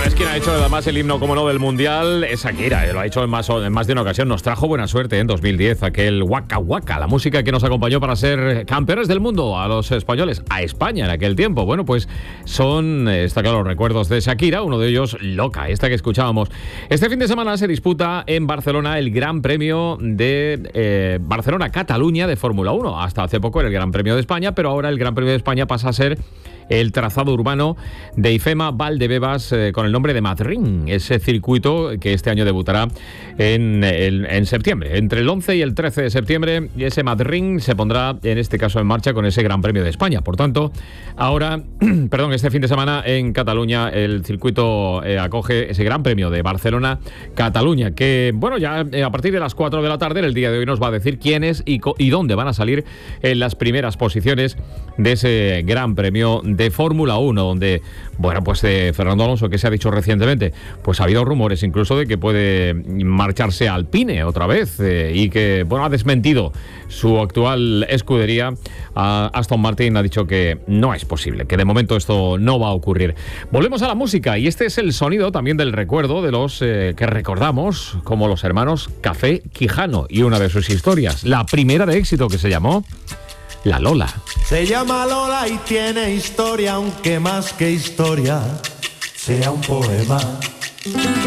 ¿Sabes quién ha hecho además el himno, como no, del Mundial? Es Shakira, lo ha hecho en más de una ocasión. Nos trajo buena suerte en 2010, aquel Waka Waka, la música que nos acompañó para ser campeones del mundo a los españoles, a España en aquel tiempo. Bueno, pues está claro, los recuerdos de Shakira, uno de ellos, Loca, esta que escuchábamos. Este fin de semana se disputa en Barcelona el Gran Premio de Barcelona-Cataluña de Fórmula 1. Hasta hace poco era el Gran Premio de España, pero ahora el Gran Premio de España pasa a ser el trazado urbano de IFEMA Valdebebas con el nombre de Madrid, ese circuito que este año debutará en septiembre, entre el 11 y el 13 de septiembre, y ese Madrid se pondrá en este caso en marcha con ese Gran Premio de España. Por tanto, ahora, este fin de semana en Cataluña el circuito acoge ese Gran Premio de Barcelona-Cataluña, que bueno, ya a partir de las 4 de la tarde, en el día de hoy, nos va a decir quiénes y dónde van a salir en las primeras posiciones de ese Gran Premio de Fórmula 1, donde, bueno, pues Fernando Alonso, que se ha dicho recientemente, pues ha habido rumores incluso de que puede marcharse a Alpine otra vez, y que, bueno, ha desmentido su actual escudería. Aston Martin ha dicho que no es posible, que de momento esto no va a ocurrir. Volvemos a la música, y este es el sonido también del recuerdo de los que recordamos como los hermanos Café Quijano, y una de sus historias, la primera de éxito, que se llamó La Lola. Se llama Lola y tiene historia, aunque más que historia sea un poema.